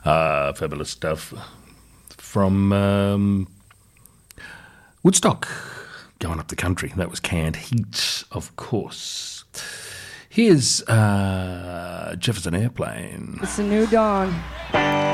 Fabulous stuff from Woodstock, going up the country. That was Canned Heat, of course. Here's Jefferson Airplane. It's a new dawn.